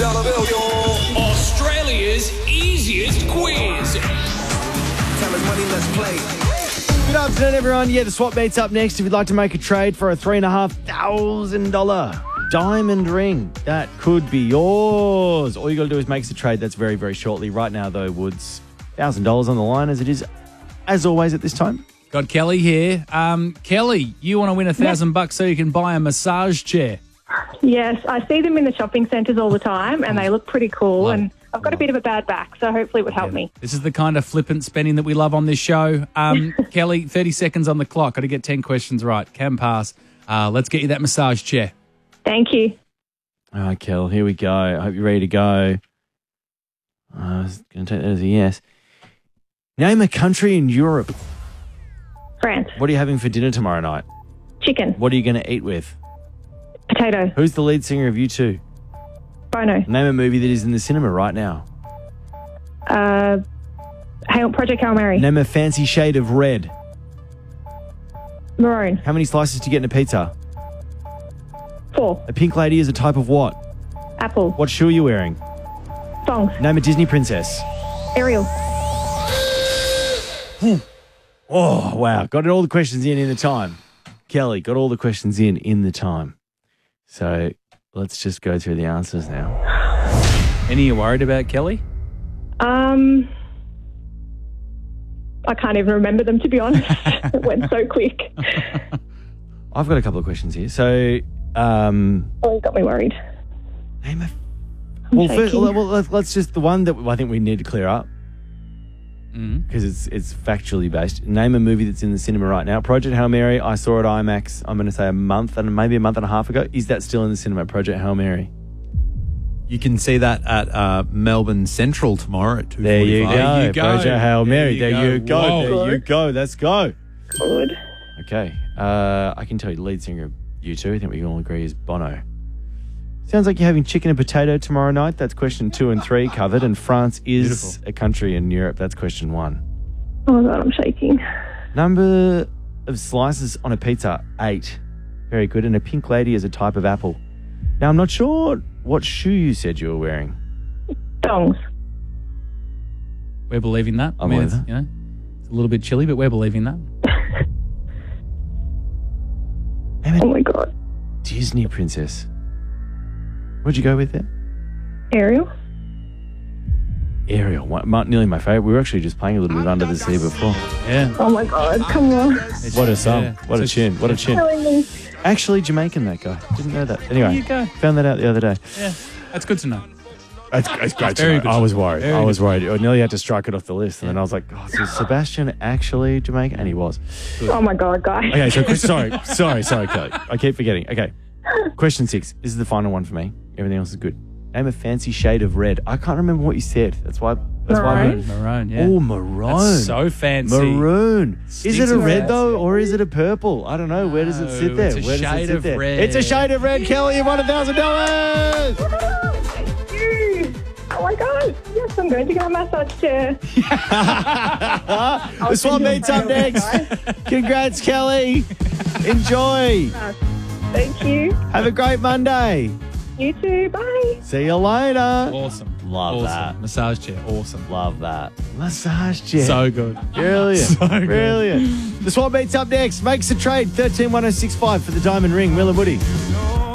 Australia's easiest quiz. Good afternoon, everyone. Yeah, the swap meet's up next. If you'd like to make a trade for a $3,500 diamond ring, that could be yours. All you got to do is make the trade. That's very, very shortly. Right now, though, Woods, $1,000 on the line, as it is, as always, at this time. Got Kelly here. Kelly, you want to win $1,000 so you can buy a massage chair? Yes, I see them in the shopping centres all the time and they look pretty cool and I've got a bit of a bad back, so hopefully it would help me. This is the kind of flippant spending that we love on this show. Kelly, 30 seconds on the clock. Got to get 10 questions right. Can pass. Let's get you that massage chair. Thank you. All right, Kel, here we go. I hope you're ready to go. I was going to take that as a yes. Name a country in Europe. France. What are you having for dinner tomorrow night? Chicken. What are you going to eat with? Potato. Who's the lead singer of U2? Bono. Name a movie that is in the cinema right now. Project Hail Mary. Name a fancy shade of red. Maroon. How many slices do you get in a pizza? 4. A pink lady is a type of what? Apple. What shoe are you wearing? Thongs. Name a Disney princess. Ariel. Oh, wow. Got all the questions in the time. Kelly, got all the questions in the time. So let's just go through the answers now. Any you worried about, Kelly? I can't even remember them, to be honest. It went so quick. I've got a couple of questions here. So, you got me worried. name a... shaking. let's just... The one that I think we need to clear up, because it's factually based. Name a movie that's in the cinema right now. Project Hail Mary, I saw it at IMAX, I'm going to say maybe a month and a half ago. Is that still in the cinema, Project Hail Mary? You can see that at Melbourne Central tomorrow at 2:45. There you go. Project Hail Mary. There you go. Whoa. There you go. Let's go. Good. Okay. I can tell you the lead singer of U2, I think we can all agree, is Bono. Sounds like you're having chicken and potato tomorrow night. That's question 2 and 3 covered. And France is a country in Europe. That's question 1. Oh, God, I'm shaking. Number of slices on a pizza, 8. Very good. And a pink lady is a type of apple. Now, I'm not sure what shoe you said you were wearing. Thongs. We're believing that. I believe it's, that. you know, it's a little bit chilly, but we're believing that. Oh, my God. Disney princess. What'd you go with there? Ariel. Ariel. Nearly my favourite. We were actually just playing a little bit Under the Sea before. Yeah. Oh, my God. Come on. What a song. Yeah. What a tune. What a tune. Telling me. Actually Jamaican, that guy. Didn't know that. Anyway, There you go. found that out the other day. Yeah. That's good to know. It's great to very know. good. I was worried. Very I was worried. I nearly had to strike it off the list. And then I was like, oh, so is Sebastian actually Jamaican? And he was. Oh, my God, guys. Okay, so sorry, Kelly. I keep forgetting. Okay, question 6. This is the final one for me. Everything else is good. Name a fancy shade of red. I can't remember what you said. That's why. Maroon? Maroon, yeah. Oh, maroon. That's so fancy. Maroon. Is it a Stinks red of though, red. or is it a purple? I don't know. Where does it sit No, there? it's a Where does it shade sit of there? red. It's a shade of red. Kelly, you won $1,000. Thank you. Oh, my God. Yes, I'm going to get a massage chair. The swap meet's up next. Congrats, Kelly. Enjoy. Thank you. Have a great Monday. You too. Bye. See you later. Awesome. Love awesome. that. Massage chair. Awesome. Love that. Massage chair. So good. Brilliant. So good. Brilliant. The swap meet's up next. Makes a trade. 131065 for the diamond ring. Will and Woody.